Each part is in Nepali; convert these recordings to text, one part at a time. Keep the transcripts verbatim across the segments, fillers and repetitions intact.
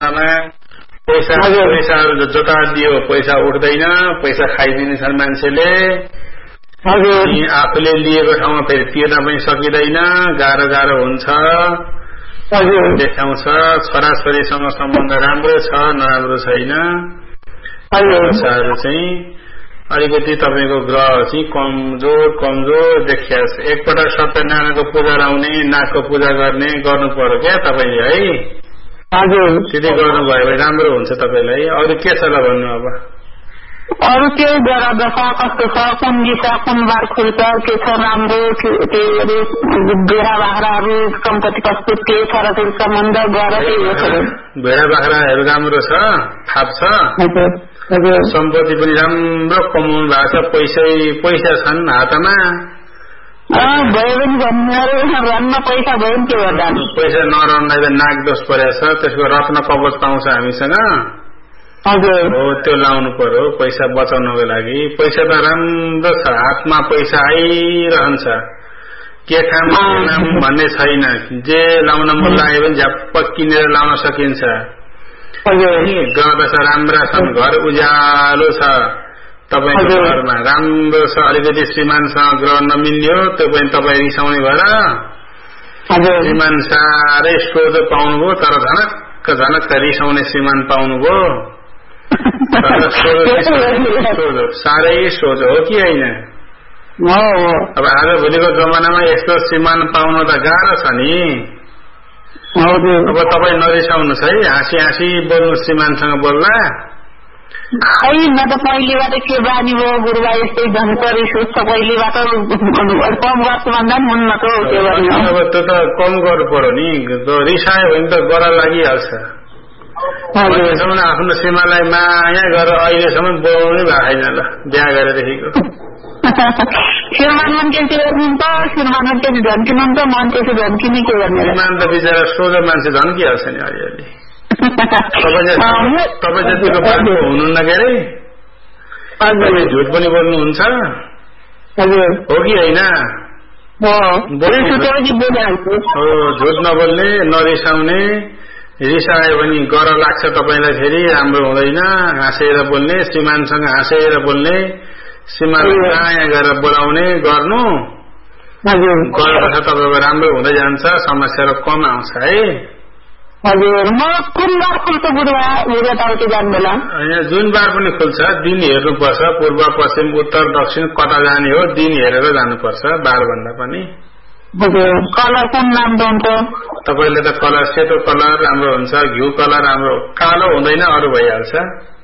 पैसा पैसाहरू जता दियो पैसा उठ्दैन, पैसा खाइदिने छन् मान्छेले। आफूले लिएको ठाउँमा फेरि तिर्न पनि सकिँदैन, गाह्रो गाह्रो हुन्छ देखाउँछ। छोराछोरीसँग सम्बन्ध राम्रो छ नराम्रो छैन। भाषाहरू चाहिँ अलिकति तपाईँको ग्रह चाहिँ कमजोर कमजोर देखिया छ। एकपल्ट सत्यनारायणको पूजा लाउने, नागको पूजा गर्ने गर्नु पर्यो क्या तपाईँले है। हजुर त्यति गर्नुभयो भने राम्रो हुन्छ तपाईँलाई। अरू के छ ल भन्नु? अब अरू केही ग्रह दशा कस्तो छ, कुन दिशा कुन बार खुल्छ, के छ राम्रो, भेडा बाख्राहरू सम्पत्ति कस्तो, के छोराछोरी सम्बन्ध गर भेडा बाख्राहरू राम्रो छ, थाप छ। सम्पत्ति पनि राम्रो कमाउनु भएको छ, पैसै पैसा छन् हातमा। भयो भने भन्नु पैसा भयो नि के गर्दा पैसा नरहँदा त नाग दोष परेको छ, त्यसको रत्न कवच पाउँछ हामीसँग। हजुर हो त्यो लाउनु पर्यो पैसा बचाउनको लागि। पैसा त राम्रो छ, हातमा पैसा आइरहन्छ, के खाम भन्ने छैन। जे लाउन मन लाग्यो भने झ्याप्प किनेर लाउन सकिन्छ। ग्रह दशा राम्रा छन्, घर उज्यालो छ तपाईँको घरमा, राम्रो छ। अलिकति श्रीमानसँग ग्रह नमिल्यो त्यो पनि तपाईँ रिसाउने भएर श्रीमान साह्रै सोझो पाउनुभयो, तर झनक्क झनक्क रिसाउने श्रीमान पाउनुभयो। साह्रै सोझो हो कि होइन? अब आज भोलिको जमानामा यस्तो श्रीमान पाउनु त गाह्रो छ नि। अब तपाईँ नरिसाउनुहोस् है, हाँसी हाँसी बोल्नु श्रीमानसँग बोल्दा। खै न त पहिलेबाट के बानी भयो गुरुबा, यस्तै धनकरी सोध्छ पहिलेबाट कम गर्छु भन्दा पनि हुन्न त। अब त्यो त कम गर्नु पर्यो नि, रिसायो भने त गर लागिहाल्छ। अहिलेसम्म आफ्नो श्रीमानलाई माया गरेर अहिलेसम्म बोलाउनै भएको छैन ल, बिहा गरेदेखिको। श्रीमान मान्छे गर्नुहुन्छ, श्रीमान त्यसो झन्किनुहुन्छ, मन त्यसो झन्किने के गर्ने? श्रीमान त बिचरा सोझो मान्छे झन्किहाल्छ नि अलिअलि। तपाईँ जतिको बाटो हुनुहुन्न के अरे, झुट पनि बोल्नुहुन्छ हो कि होइन? झुट नबोल्ने, नरिसाउने। रिसायो भने गर लाग्छ तपाईँलाई, फेरि राम्रो हुँदैन। हाँसेर बोल्ने, श्रीमानसँग हाँसेर बोल्ने, श्रीमानलाई माया गरेर बोलाउने गर्नु गरेर तपाईँको राम्रो हुँदै जान्छ, समस्याहरू कम आउँछ है। हजुर म कुन बार खुल्छ बुधबार जानु बेला? जुन बार पनि खुल्छ, दिन हेर्नुपर्छ। पूर्व पश्चिम उत्तर दक्षिण कता जाने हो दिन हेरेर जानुपर्छ, बार भन्दा पनि। कलर कुन राम्रो हुन्छ? तपाईँले त कलर सेतो कलर राम्रो हुन्छ, घिउ कलर राम्रो, कालो हुँदैन अरू भइहाल्छ।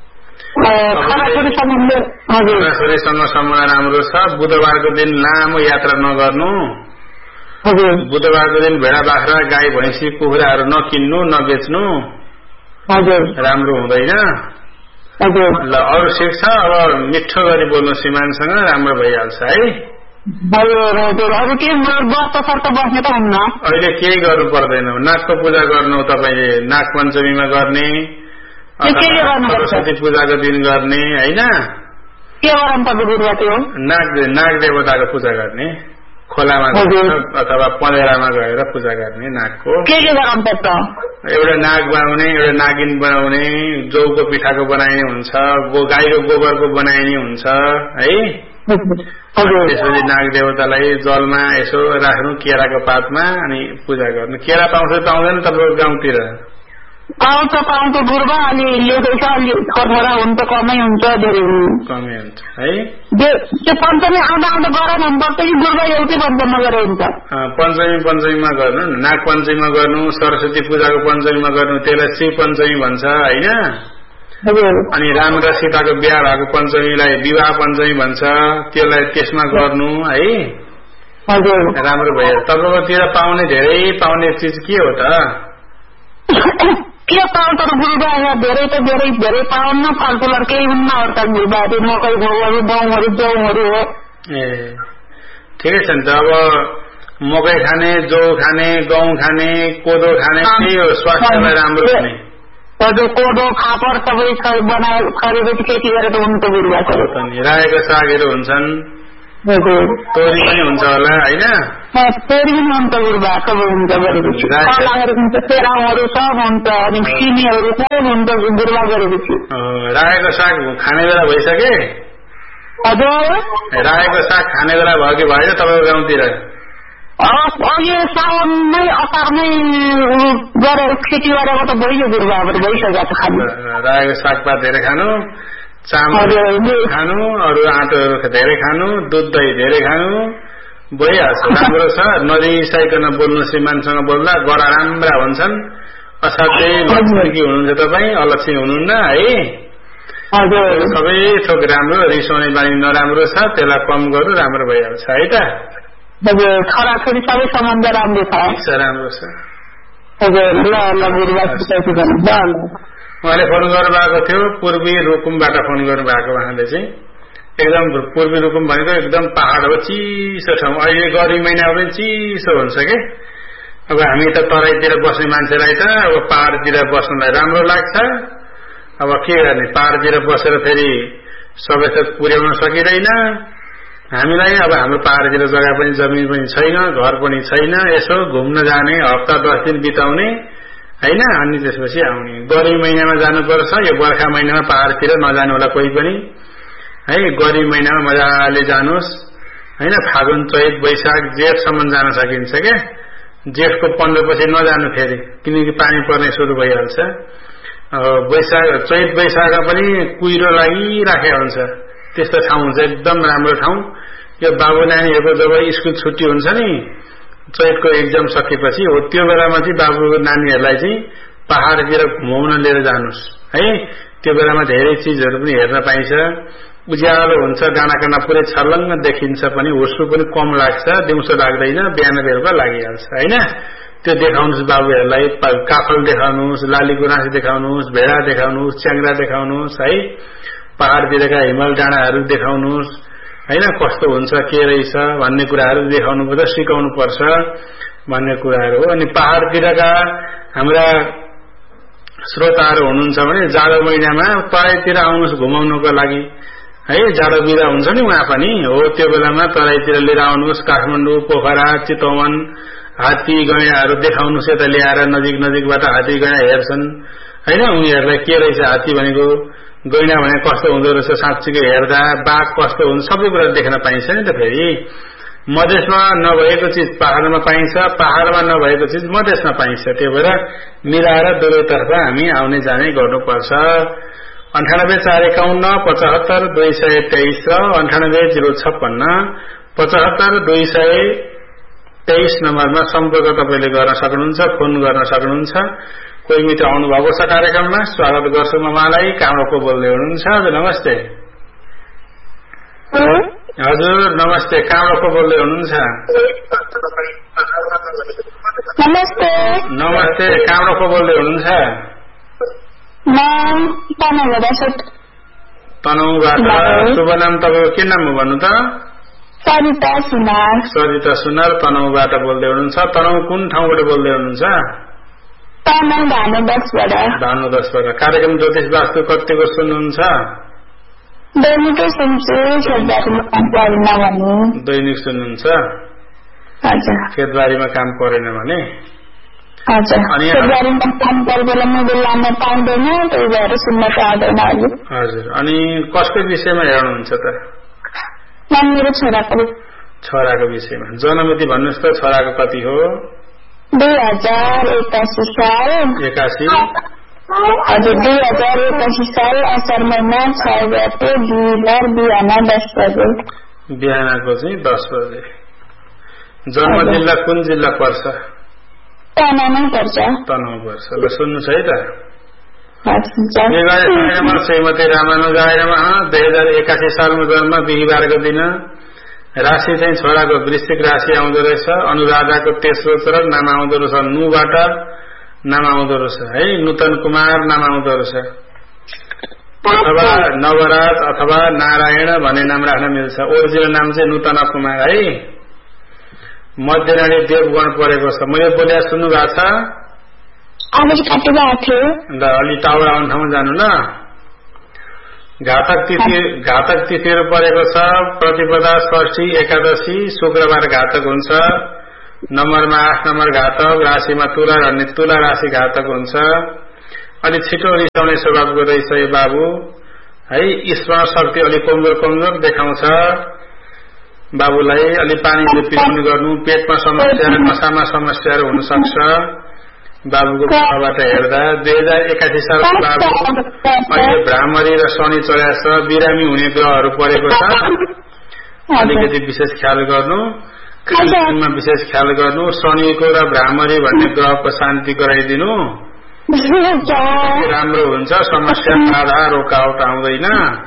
छोराछोरीसँग सम्बन्ध राम्रो छ। बुधबारको दिन लामो यात्रा नगर्नु। बुधबारको दिन भेडा बाख्रा गाई भैँसी कुखुराहरू नकिन्नु नबेच्नु, राम्रो हुँदैन। ल अरू शिक्षा अब मिठो गरी बोल्नु श्रीमानसँग, राम्रो भइहाल्छ है। अहिले केही गर्नु पर्दैन, नागको पूजा गर्नु तपाईँले, नाग पञ्चमीमा गर्ने, सरस्वती पूजाको दिन गर्ने होइन। नाग नाग देवताको पूजा गर्ने, खोलामा अथवा पँधेरामा गएर पूजा गर्ने नागको। एउटा नाग बनाउने, एउटा नागिन बनाउने, जौको पिठाको बनाइने हुन्छ, गाईको गोबरको बनाइने हुन्छ है। त्यसपछि नाग देवतालाई जलमा यसो राख्नु केराको पातमा, अनि पूजा गर्नु। केरा पाउँछ पाउँदैन तपाईँको गाउँतिर? पाउँछ पाउँछ गुरुबा, अलि लेखेछ, अलि थोरा हुन्छ, कमै हुन्छ, धेरै कमै हुन्छ है। त्यो पञ्चमी आउँदा आउँदा गरेर हुनुपर्छ कि गुरुबा एउटै पञ्चमीमा गरेर हुन्छ? पञ्चमी पञ्चमीमा गर्नु, नाग पञ्चमीमा गर्नु, सरस्वती पूजाको पञ्चमीमा गर्नु, त्यसलाई शिव पञ्चमी भन्छ होइन। अनि राम र सीताको बिहा भएको पञ्चमीलाई विवाह पञ्चमी भन्छ, त्यसलाई त्यसमा गर्नु है। राम्रो भयो। तपाईँकोतिर पाउने धेरै पाउने चिज के हो त? के पाउँछ गुरुबा? धेरै त धेरै धेरै पाउन्न, फलफुलहरू केही हुन्न गुरुबा। मकै घाउहरू गहुँहरू जौहरू हो। ए ठिकै छ नि त। अब मकै खाने, जौ खाने, गहुँ खाने, कोदो खाने, त्यही हो स्वास्थ्यलाई राम्रो हुने। हजुर कोदो फापर सबै बनाएर खरेपछि खेती गरेर हुन्छ गुरुबा। रायोको सागहरू हुन्छन्, तोरी पनि हुन्छ होला होइन? तोरी पनि हुन्छ गुरुबा, सबै हुन्छ गरेपछि कलाहरू हुन्छ, सेराउहरू सब हुन्छ, अनि सिमीहरू सब हुन्छ गुरुबा गरेपछि। रायोको साग खाने बेला भइसके? हजुर रायोको साग खाने बेला भयो कि भएन तपाईँको गाउँतिर? अघि साउनमै असारमै गरेर खेती गरेको त भइयो गुरुबा, भइसकेको छ खानु। रायोको सागपात धेरै खानु, चामल खानु, अरू आँटोहरू धेरै खानु, दुध दही धेरै खानु, भइहाल्छ। राम्रो छ। नजिसाइकन बोल्नु, श्रीमानसँग बोल्दा गरा राम्रा हुन्छन्। असाध्यै लक्ष्मी हुनुहुन्छ तपाईँ, अलक्ष्मी हुनुहुन्न है। सबै थोक राम्रो, रिसाउने बानी नराम्रो छ, त्यसलाई कम गर्नु, राम्रो भइहाल्छ है त। छोराछोरी सबै सम्बन्ध राम्रो छ, राम्रो छ। उहाँले फोन गर्नु भएको थियो, पूर्वी रुकुमबाट फोन गर्नु भएको। उहाँले चाहिँ एकदम पूर्वी रुकुम भनेको एकदम पहाड हो, चिसो ठाउँ। अहिले गर्मी महिना पनि चिसो हुन्छ कि। अब हामी त तराईतिर बस्ने मान्छेलाई त अब पहाडतिर बस्नलाई राम्रो लाग्छ। अब के गर्ने, पहाडतिर बसेर फेरि सबै थोक पुर्याउन सकिँदैन हामीलाई। अब हाम्रो पहाडतिर जग्गा पनि जमिन पनि छैन, घर पनि छैन, यसो घुम्न जाने, हप्ता दस दिन बिताउने होइन, अनि त्यसपछि आउने। गर्मी महिनामा जानुपर्छ, यो बर्खा महिनामा पहाडतिर नजानु होला कोही पनि है। गर्मी महिनामा मजाले जानुहोस् होइन, फागुन चैत वैशाख जेठसम्म जान सकिन्छ क्या। जेठको पन्ध्र पछि नजानु फेरि, किनकि पानी पर्ने सुरु भइहाल्छ। वैशाख चैत वैशाखमा पनि कुहिरो लागिराखेको हुन्छ, त्यस्तो ठाउँ हुन्छ, एकदम राम्रो ठाउँ। यो बाबु नानीहरूको जब स्कुल छुट्टी हुन्छ नि, चैतको एक्जाम सकेपछि हो, त्यो बेलामा चाहिँ बाबु नानीहरूलाई चाहिँ पहाडतिर घुमाउन लिएर जानुहोस् है। त्यो बेलामा धेरै चिजहरू पनि हेर्न पाइन्छ, उज्यालो हुन्छ, डाँडा काँडा पुरै छर्लङ्ग देखिन्छ पनि, हुस्सु पनि कम लाग्छ, दिउँसो लाग्दैन, बिहान बेलुका लागिहाल्छ होइन। त्यो देखाउनुहोस् बाबुहरूलाई, काफल देखाउनुहोस्, लाली गुराँस देखाउनुहोस्, भेडा देखाउनुहोस्, च्याङ्ग्रा देखाउनुहोस् है। पहाडतिरका हिमाल डाँडाहरू देखाउनुहोस् होइन, कस्तो हुन्छ के रहेछ भन्ने कुराहरू देखाउनु पर्छ, सिकाउनु पर्छ भन्ने कुराहरू हो। अनि पहाडतिरका हाम्रा श्रोताहरू हुनुहुन्छ भने जाडो महिनामा तराईतिर आउनुहोस् घुमाउनको लागि है। जाडो बिदा हुन्छ नि उहाँ पनि हो, त्यो बेलामा तराईतिर लिएर आउनुहोस्। काठमाडौँ, पोखरा, चितवन, हात्ती गैँडाहरू देखाउनुहोस्, यता ल्याएर नजिक नजिकबाट हात्ती गैँडा हेर्छन् होइन। उनीहरूलाई के रहेछ हात्ती भनेको, गैँडा भने कस्तो हुँदो रहेछ साँच्चीको हेर्दा, बाघ कस्तो हुन्छ, सबै कुरा देख्न पाइन्छ नि त। फेरि मधेसमा नभएको चिज पहाडमा पाइन्छ, पहाडमा नभएको चिज मधेसमा पाइन्छ। त्यो भएर मिलाएर दुवैतर्फ हामी आउने जाने गर्नुपर्छ। अन्ठानब्बे चार एकाउन्न पचहत्तर दुई सय तेइस र अन्ठानब्बे जिरो छप्पन्न पचहत्तर दुई सय तेइस नम्बरमा सम्पर्क तपाईँले गर्न सक्नुहुन्छ, फोन गर्न सक्नुहुन्छ। कोही मित्र आउनुभएको छ कार्यक्रममा, स्वागत गर्छु म उहाँलाई। कहाँको बोल्दै हुनुहुन्छ? हजुर नमस्ते। हजुर नमस्ते, कहाँको बोल्दै हुनुहुन्छ? नमस्ते। नमस्ते, कहाँको बोल्दै हुनुहुन्छ? तनहुँबाट। शुभ नाम तपाईँको के नाम हो भन्नु त? सरिता सुनार। सरिता सुनार तनहुँबाट बोल्दै हुनुहुन्छ। तनहुँ कुन ठाउँबाट बोल्दै हुनुहुन्छ? भानुदसबाट। कार्यक्रम ज्योतिष वास्तु कतिको सुन्नुहुन्छ? दैनिकै सुन्छु, दैनिक सुन्नुहुन्छ? हजुर। खेतबारीमा काम परेन भने? हजुर। खेतबारीमा काम परे बेला मोबाइल लान पाउँदैन, त्यही भएर सुन्न पाउँदैन। हजुर। अनि कसको विषयमा हेर्नुहुन्छ त? मेरो छोराको। छोराको विषयमा। जन्ममिति भन्नुहोस् त, छोराको कति हो? दुई हजार एकासी साल। एकासी? हजुर, दुई हजार एकासी साल असार महिना छ गते बिहिबार बिहान दस बजे। बिहानको चाहिँ दस बजे। जन्म जिल्ला कुन जिल्ला पर्छ? तनहुँ पर्छ। तनहुँ पर्छ। ल सुन्नुहोस् है त। हजुर। श्रीमती रामानुजाय नमः। दुई हजार एकासी सालमा जन्म, बिहिबारको दिन। राशि चाहिँ छोराको वृश्चिक राशि आउँदो रहेछ। अनुराधाको तेस्रो चरण नाम आउँदो रहेछ, नुबाट नाम आउँदो रहेछ है। नूतन कुमार नाम आउँदो रहेछ, अथवा नवराज अथवा नारायण भन्ने नाम राख्न मिल्छ। ओरिजिनल नाम चाहिँ नूतन कुमार है। मध्यरानी देवगण परेको छ। मैले बोले सुन्नु भएको छ? अलि टाढा आउने ठाउँमा जानु ल। घातक तिथि घातक तिथिहरू परेको छ। प्रतिपदा, षष्ठी, एकादशी, शुक्रबार घातक हुन्छ। नम्बरमा आठ नम्बर घातक, राशिमा तुला अनि तुला राशि घातक हुन्छ। अलि छिटो रिसाउने स्वभावको रहेछ यो बाबु है। स्मरण शक्ति अलिक कमजोर कमजोर देखाउँछ बाबुलाई। अलि पानीले पिउनु गर्नु, पेटमा समस्या, नसामा समस्याहरू हुन सक्छ बाबुको पक्षबाट हेर्दा। दुई हजार एकासी सालको बाबु अहिले भ्रामरी र शनि चढाएको छ, बिरामी हुने ग्रहहरू परेको छ। अलिकति विशेष ख्याल गर्नु, खानपानमा विशेष ख्याल गर्नु। शनिको र भ्रामरी भन्ने ग्रहको शान्ति गराइदिनु, राम्रो हुन्छ। समस्या बाधा रोकावट आउँदैन।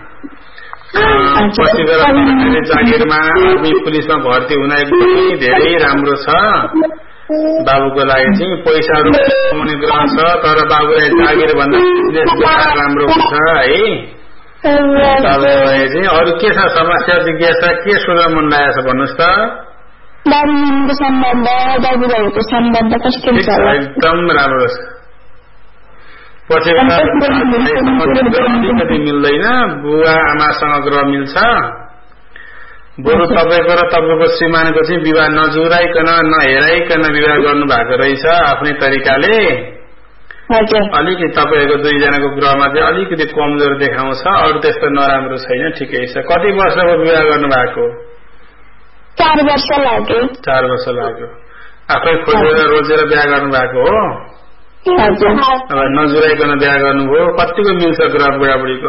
पछि गएर जागिरमा आर्मी पुलिसमा भर्ती हुन एकदमै धेरै राम्रो छ बाबुको लागि चाहिँ। पैसाहरू कमाउने ग्रह छ, तर बाबुलाई जागिर भन्दा राम्रो हुन्छ है बाबुलाई चाहिँ। अरू के छ समस्या जिज्ञासा, के सुन्न मन लागेको छ भन्नुहोस् त। एकदम राम्रो छ। पछि अलिकति मिल्दैन, बुवा आमासँग ग्रह मिल्छ। बरु तपाईँको र तपाईँको श्रीमानको चाहिँ विवाह नजुराइकन नहेराइकन विवाह गर्नु भएको रहेछ आफ्नै तरिकाले। अलिकति तपाईँहरूको दुईजनाको ग्रहमा चाहिँ अलिकति कमजोर देखाउँछ, अरू त्यस्तो नराम्रो छैन, ठिकै छ। कति वर्षको विवाह गर्नु भएको? चार वर्ष लाग्यो। चार वर्ष लाग्यो। आफै खोजेर रोजेर बिहा गर्नु भएको हो? अब नजुराइकन बिहा गर्नुभयो। कतिको मिल्छ ग्रह बुढाबुढीको?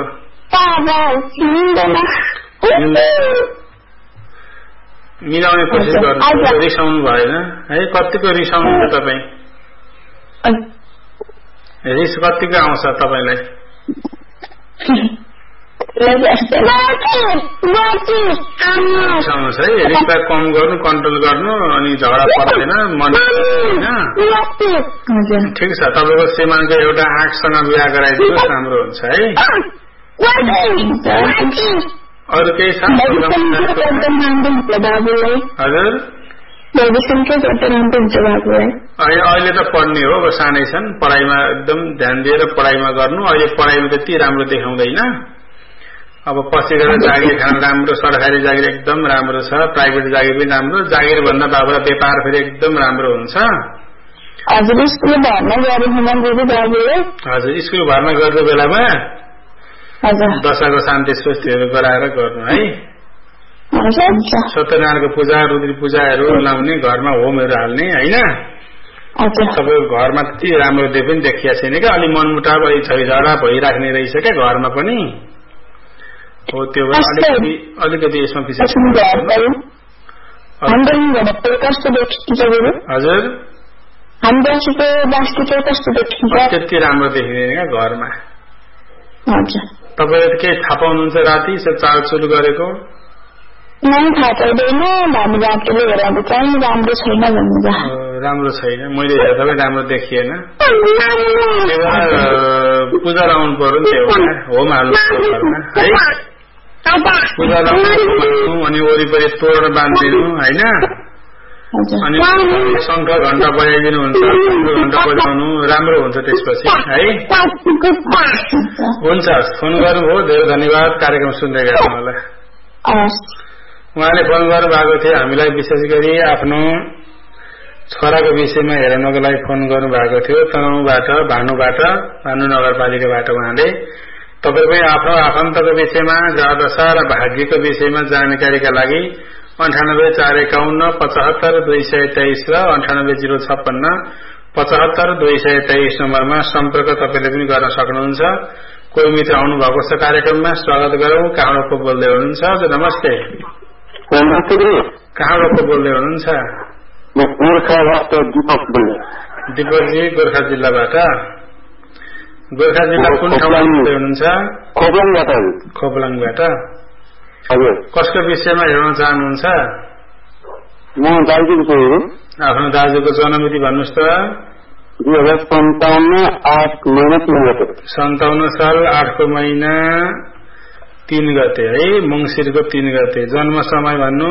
मिलाउने कोसिस गर्नु, रिसाउनु भएन है। कतिको रिसाउनुहुन्छ तपाईँ? रिस कतिको आउँछ तपाईँलाई? रिसाउनुहोस् है, रिसलाई कम गर्नु, कन्ट्रोल गर्नु, अनि झगडा पर्दैन मन होइन। ठिक छ, तपाईँको श्रीमानको एउटा आँखसँग बिहा गराइदिनुहोस्, राम्रो हुन्छ है। अरू केही छ? हजुर अहिले त पढ्ने हो, अब सानै छन्, पढाइमा एकदम ध्यान दिएर पढाइमा गर्नु। अहिले पढाइमा त्यति राम्रो देखाउँदैन। अब पछि गएर जागिर खान राम्रो, सरकारी जागिर एकदम राम्रो छ, प्राइभेट जागिर पनि राम्रो। जागिर भन्दा बाबुलाई व्यापार फेरि एकदम राम्रो हुन्छ। हजुर स्कुल भर्ना हजुर स्कुल भर्ना गर्दो बेलामा दशाको शान्ति स्वस्तिहरू गराएर गर्नु है। सत्यनारायणको पूजा, रुद्री पूजाहरू लाउने, घरमा होमहरू हाल्ने होइन। तपाईँको घरमा त्यति राम्रो दे पनि देखिया छैन क्या। अलि मनमुटाव, अलि झैझगडा भइराख्ने रहेछ क्या घरमा पनि हो। त्यो अलिकति अलिकति यसमा विशेष हजुर त्यति राम्रो देखिँदैन क्या घरमा। तपाईँले केही थाहा पाउनुहुन्छ राति चालचुल गरेको? राम्रो छैन, मैले हेर्दा पनि राम्रो देखिएन। पूजा लाउनु पर्यो नि, त्यो होम हाल्नु घरमा है। पूजा लाउनु अनि वरिपरि तोड बाँधिदिनु होइन। अनि शङ्ख घण्टा बजाइदिनु हुन्छ, घण्टा बजाउनु राम्रो हुन्छ त्यसपछि है। हुन्छ, फोन गर्नुभयो, धेरै धन्यवाद। कार्यक्रम सुन्दै गर्नु होला। उहाँले फोन गर्नु भएको थियो हामीलाई, विशेष गरी आफ्नो छोराको विषयमा हेर्नको लागि फोन गर्नु भएको थियो। तनहुँबाट, भानुबाट, भानु नगरपालिकाबाट। उहाँले तपाईँ आफ्नो आफन्तको विषयमा, ग्रहदशा र भाग्यको विषयमा जानकारीका लागि अन्ठानब्बे चार एकाउन्न पचहत्तर दुई सय तेइस र अन्ठानब्बे जिरो छप्पन्न पचहत्तर दुई सय तेइस नम्बरमा सम्पर्क तपाईँले पनि गर्न सक्नुहुन्छ। कोही मित्र आउनु भएको छ कार्यक्रममा, स्वागत गरौँ। कहाँबाट को बोल्दै हुनुहुन्छ? हजुर नमस्ते। कहाँबाट को बोल्दै हुनुहुन्छ? दिपकजी गोर्खा जिल्लाबाट। गोर्खा जिल्ला कुन ठाउँमा बोल्दै हुनुहुन्छ? खोपलाङबाट। कसको विषयमा हेर्न चाहनुहुन्छ? आफ्नो दाजुको जन्ममिति भन्नुहोस् त। दुई हजार सन्ताउन्न आठ महिना तीन गते। सन्ताउन्न साल आठको महिना तीन गते है, मङ्सिरको तीन गते। जन्म समय भन्नु?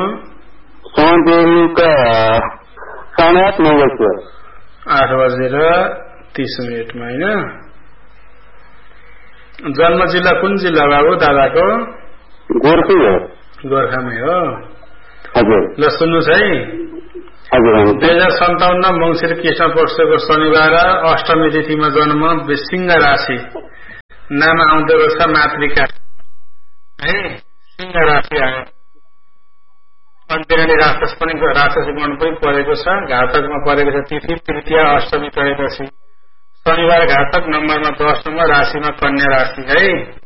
साढे आठ नौ बजे आठ बजेर तीस मिनटमा होइन। जन्म जिल्ला कुन जिल्ला बाबु दादाको? गोर्खै हो। गोर्खामै हो। हजुर। ल सुन्नुहोस् है। हजुर। दुई हजार सन्ताउन्न मङ्सिर कृष्ण पक्षको शनिबार अष्टमी तिथिमा जन्म, सिंह राशि, नाम आउँदो रहेछ मातृका है, सिंह राशि आयो। अन्त्यनाली राक्षस पनि राक्षसी गण पनि परेको छ, घातकमा परेको छ तिथि तृतीया अष्टमी त्रयोदशी। शनिबार घातक, नम्बरमा दस नम्बर, राशिमा कन्या राशि है।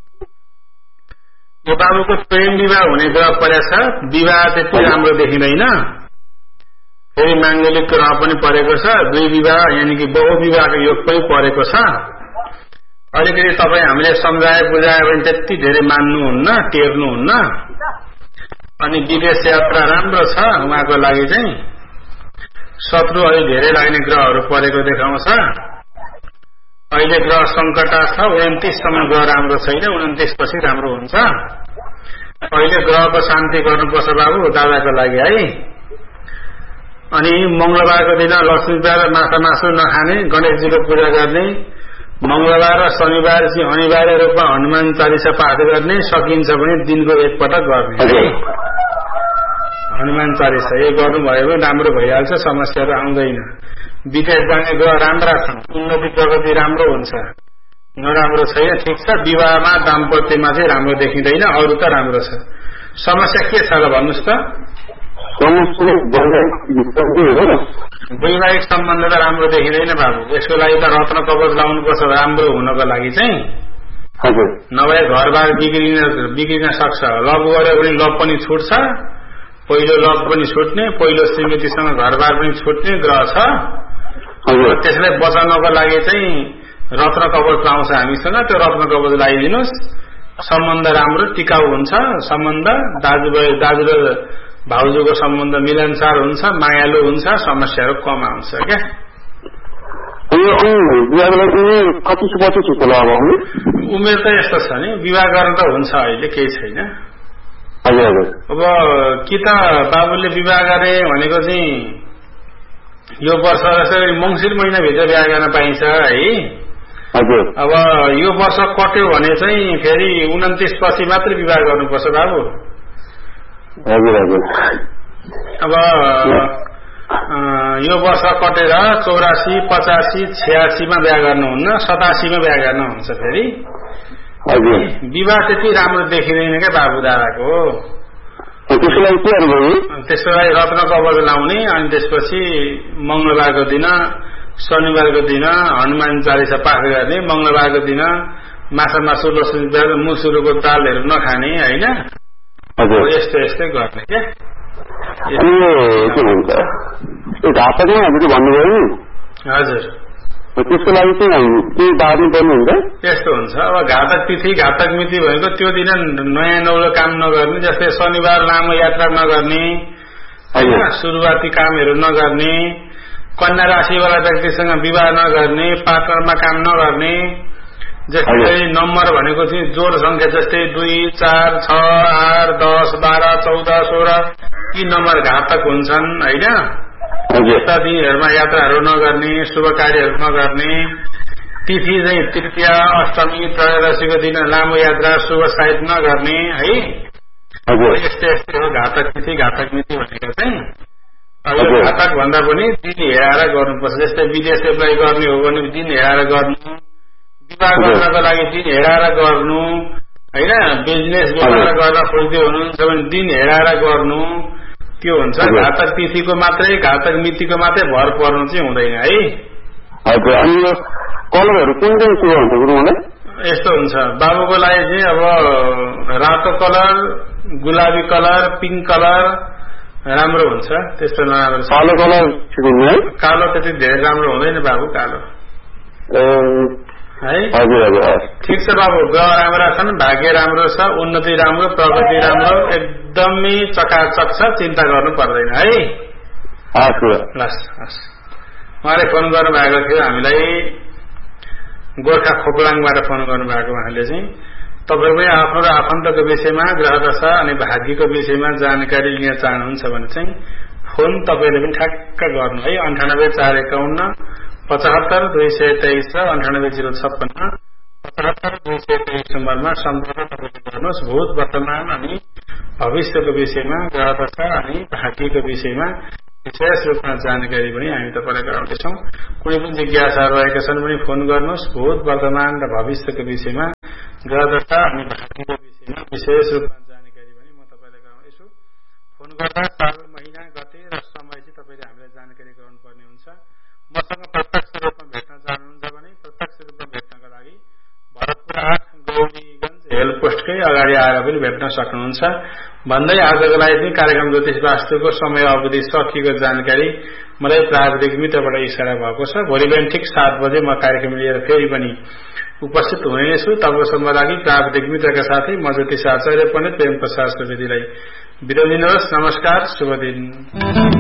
यो बाबुको प्रेम विवाह हुने ग्रह परेको छ, विवाह त्यति राम्रो देखिँदैन, फेरि माङ्गलिक ग्रह पनि परेको छ, दुई विवाह यानि कि बहु विवाहको योग पनि परेको छ। अलिकति तपाईँ हामीले सम्झाए बुझाए भने त्यति धेरै मान्नुहुन्न, टेर्नुहुन्न। अनि विदेश यात्रा राम्रो छ उहाँको लागि चाहिँ। शत्रु अलि धेरै लाग्ने ग्रहहरू परेको देखाउँछ। अहिले ग्रह सङ्कटा छ, उन्तिससम्म ग्रह राम्रो छैन, उन्तिस पछि राम्रो हुन्छ। अहिले ग्रहको शान्ति गर्नुपर्छ बाबु दादाको लागि है। अनि मंगलबारको दिन लक्ष्मीबार माछा मासु नखाने, गणेशजीको पूजा गर्ने, मंगलबार र शनिबार चाहिँ अनिवार्य रूपमा हनुमान चालिसा पाठ गर्ने, सकिन्छ भने दिनको एकपटक गर्ने है। हनुमान चालिसा यो गर्नुभयो भने राम्रो भइहाल्छ, समस्याहरू आउँदैन। विदेश जाने ग्रह राम्रा छन्, उन्नति प्रगति राम्रो हुन्छ, नराम्रो छैन, ठिक छ। विवाहमा दाम्पत्यमा चाहिँ राम्रो देखिँदैन, अरू त राम्रो छ। समस्या के छ र भन्नुहोस् त? वैवाहिक सम्बन्ध त राम्रो देखिँदैन बाबु। यसको लागि त रत्न कवच लाउनुपर्छ राम्रो हुनको लागि चाहिँ। नभए घरबार बिग्रिन बिग्रिन सक्छ। लभ गऱ्यो भने लभ पनि छुट्छ, पहिलो लभ पनि छुट्ने, पहिलो श्रीमतीसँग घरबार पनि छुट्ने ग्रह छ। त्यसलाई बचाउनको लागि चाहिँ रत्न कवच लाउँछ हामीसँग, त्यो रत्न कवच लगाइदिनुहोस्। सम्बन्ध राम्रो टिकाउ हुन्छ, सम्बन्ध दाजुभाइ दाजु र भाउजूको सम्बन्ध मिलनसार हुन्छ, मायालु हुन्छ, समस्याहरू कम आउँछ क्या। उमेर त यस्तो छ नि, विवाह गर्न त हुन्छ, अहिले केही छैन। अब कि त बाबुले विवाह गरे भनेको चाहिँ यो वर्ष जस्तै मङ्सिर महिनाभित्र विवाह गर्न पाइन्छ है। अब यो वर्ष कट्यो भने चाहिँ फेरि उन्तिस पछि मात्रै विवाह गर्नुपर्छ बाबु। अब यो वर्ष कटेर चौरासी पचासी छयासीमा बिहा गर्नुहुन्न, सतासीमा बिहा गर्न हुन्छ फेरि। विवाह त्यति राम्रो देखिँदैन क्या बाबु दादाको। त्यसको लागि रत्न कवच लाउने, अनि त्यसपछि मंगलबारको दिन शनिबारको दिन हनुमान चालिसा पाठ गर्ने, मंगलबारको दिन माछा मासु लसुन मुसुरोको दालहरू नखाने होइन, यस्तो यस्तै गर्ने क्या। हजुर त्यसको लागि चाहिँ केही बार्नु पर्नुहुन्छ? त्यस्तो हुन्छ। अब घातक तिथि घातक मिति भनेको त्यो दिन नयाँ नौलो काम नगर्ने, जस्तै शनिबार लामो यात्रा नगर्ने होइन, सुरुवाती कामहरू नगर्ने, कन्या राशिवाला व्यक्तिसँग विवाह नगर्ने, पार्टनरमा काम नगर्ने। जस्तै नम्बर भनेको चाहिँ जोड संख्या जस्तै दुई चार छ आठ दस बाह्र चौध सोह्र यी नम्बर घातक हुन्छन् होइन। यस्ता दिनहरूमा यात्राहरू नगर्ने, शुभ कार्यहरू नगर्ने। तिथि चाहिँ तृतीया अष्टमी त्रयोदशीको दिन लामो यात्रा शुभ साहित नगर्ने है। यस्तै यस्तै हो घातक तिथि घातक मिति भनेको चाहिँ। अब घातक भन्दा पनि दिन हेराएर गर्नुपर्छ। जस्तै विदेश एप्लाई गर्ने हो भने दिन हेराएर गर्नु, विवाह गर्नको लागि दिन हेराएर गर्नु होइन, बिजनेस व्यापार गर्न खोज्दै हुनुहुन्छ भने दिन हेराएर गर्नु, त्यो हुन्छ। घातक तिथिको मात्रै घातक मितिको मात्रै भर पर्नु चाहिँ हुँदैन है। कलरहरू कुन कुन शुभ हुन्छ गुरुङलाई? यस्तो हुन्छ बाबुको लागि चाहिँ अब रातो कलर, गुलाबी कलर, पिङ्क कलर राम्रो हुन्छ। त्यस्तो नराम्रो कालो कलर कालो त्यति धेरै राम्रो हुँदैन बाबु कालो है। ठिक छ बाबु, ग्रह राम्रा छन्, भाग्य राम्रो छ, उन्नति राम्रो, प्रगति राम्रो, एकदमै चकाचक छ, चिन्ता गर्नु पर्दैन है। उहाँले फोन गर्नु भएको थियो हामीलाई, गोर्खा खोपलाङबाट फोन गर्नु भएको। उहाँले चाहिँ तपाईँ पनि आफ्नो र आफन्तको विषयमा ग्रह दशा अनि भाग्यको विषयमा जानकारी लिन चाहनुहुन्छ भने चाहिँ फोन तपाईँले पनि ठ्याक्क गर्नु है। अन्ठानब्बे चार एकाउन्न पचहत्तर दुई सय तेइस र अन्ठानब्बे जिरो छप्पन्न पचहत्तर दुई सय तेइस नम्बरमा सम्पर्क तपाईँले गर्नुहोस्। भूत वर्तमान अनि भविष्यको विषयमा, ग्रह दशा अनि भाग्यको विषयमा विशेष रूपमा जानकारी पनि हामी तपाईँलाई गराउँदैछौँ। कुनै पनि जिज्ञासाहरू रहेका छन् भने फोन गर्नुहोस्। भूत वर्तमान र भविष्यको विषयमा, ग्रह दशा अनि भाग्यको विषयमा विशेष रूपमा जानकारी पनि म तपाईँलाई गराउँदैछु। फोन गर्दा साल, महिना, गते र समय चाहिँ तपाईँले हामीलाई जानकारी गराउनु पर्ने हुन्छ। मसँग प्रत्यक्ष रूपमा भेट्न चाहनुहुन्छ भने प्रत्यक्ष रूपमा भेट्नका लागि भरतपुर आठ गौरीगंज हेल्प पोस्टकै अगाडि आएर पनि भेट्न सक्नुहुन्छ। भन्दै आजको लागि चाहिँ कार्यक्रम ज्योतिष वास्तुको समय अवधि सकिएको जानकारी मलाई प्राविधिक मित्रबाट इसारा भएको छ। भोलि बिहान ठिक सात बजे म कार्यक्रम लिएर फेरि पनि उपस्थित हुने नै छु। तबसम्मको लागि प्राविधिक मित्रका साथै म ज्योतिष आचार्य पण्डित प्रेम प्रसाद सुवेदीलाई बिदा दिनुहोस्। नमस्कार, शुभ दिन।